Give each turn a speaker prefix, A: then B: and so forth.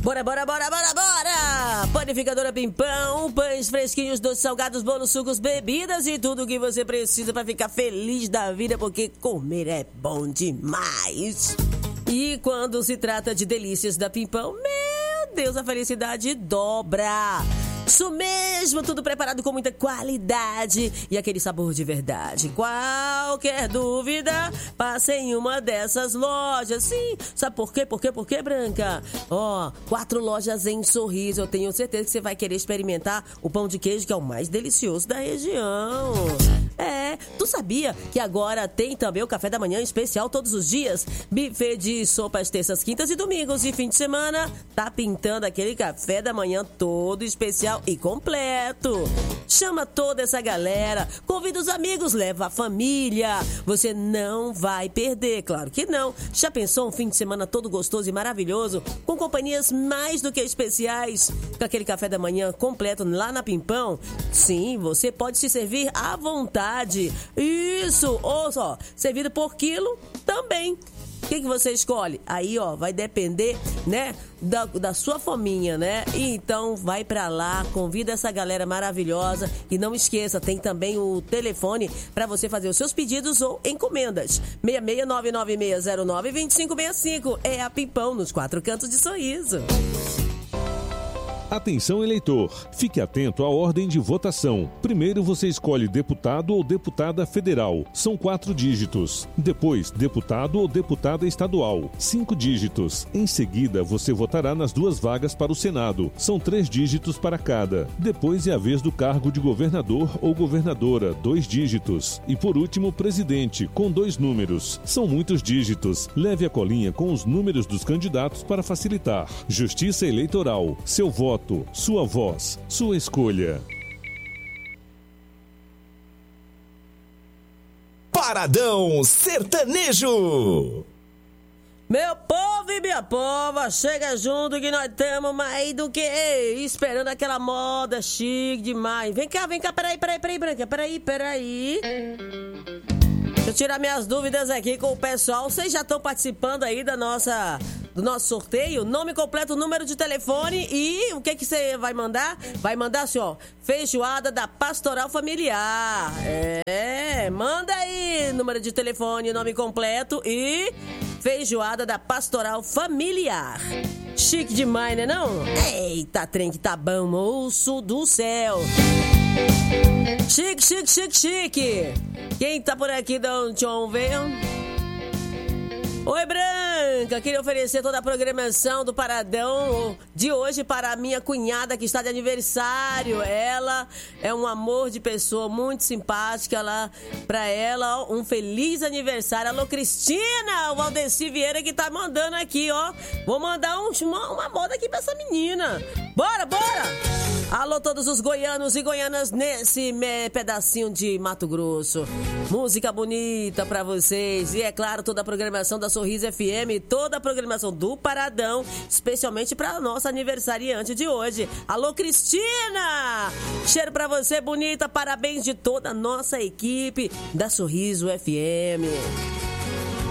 A: Bora, bora, bora, bora, bora! Panificadora Pimpão, pães fresquinhos, doces, salgados, bolos, sucos, bebidas e tudo o que você precisa para ficar feliz da vida, porque comer é bom demais. E quando se trata de delícias da Pimpão, meu Deus, a felicidade dobra. Isso mesmo, tudo preparado com muita qualidade e aquele sabor de verdade. Qualquer dúvida, passe em uma dessas lojas. Sim, sabe por quê? Por quê, Branca? 4 lojas em Sorriso. Eu tenho certeza que você vai querer experimentar o pão de queijo, que é o mais delicioso da região. Tu sabia que agora tem também o café da manhã especial todos os dias? Buffet de sopas terças, quintas e domingos. E fim de semana, tá pintando aquele café da manhã todo especial e completo. Chama toda essa galera, convida os amigos, leva a família. Você não vai perder, claro que não. Já pensou um fim de semana todo gostoso e maravilhoso, com companhias mais do que especiais, com aquele café da manhã completo lá na Pimpão? Sim, você pode se servir à vontade. Isso, ou só, servido por quilo também. O que você escolhe? Aí, vai depender, né, da sua fominha, né? Então, vai pra lá, convida essa galera maravilhosa e não esqueça, tem também o telefone para você fazer os seus pedidos ou encomendas. 66996092565. É a Pimpão, nos 4 cantos de Sorriso.
B: Atenção, eleitor. Fique atento à ordem de votação. Primeiro você escolhe deputado ou deputada federal. São 4 dígitos. Depois, deputado ou deputada estadual. 5 dígitos. Em seguida, você votará nas 2 vagas para o Senado. São 3 dígitos para cada. Depois é a vez do cargo de governador ou governadora. 2 dígitos. E por último, presidente, com 2 números. São muitos dígitos. Leve a colinha com os números dos candidatos para facilitar. Justiça Eleitoral. Seu voto, sua voz, sua escolha.
C: Paradão Sertanejo.
A: Meu povo e minha pova, chega junto que nós estamos mais do que esperando aquela moda chique demais. Vem cá, peraí, Branca, peraí. Deixa eu tirar minhas dúvidas aqui com o pessoal. Vocês já estão participando aí do nosso sorteio? Nome completo, número de telefone e o que você vai mandar? Vai mandar assim, feijoada da Pastoral Familiar. Manda aí, número de telefone, nome completo e feijoada da Pastoral Familiar. Chique demais, né não? Eita, trem que tá bom, moço do céu. Chique. Quem tá por aqui, dá um tchau, veio? Oi, Branca, queria oferecer toda a programação do Paradão de hoje para a minha cunhada que está de aniversário. Ela é um amor de pessoa, muito simpática. Para ela, um feliz aniversário. Alô, Cristina, o Valdeci Vieira que tá mandando aqui, Vou mandar uma moda aqui para essa menina. Bora! Alô, todos os goianos e goianas nesse pedacinho de Mato Grosso. Música bonita pra vocês. E é claro, toda a programação da Sorriso FM, toda a programação do Paradão, especialmente pra nossa aniversariante de hoje. Alô, Cristina! Cheiro pra você, bonita. Parabéns de toda a nossa equipe da Sorriso FM.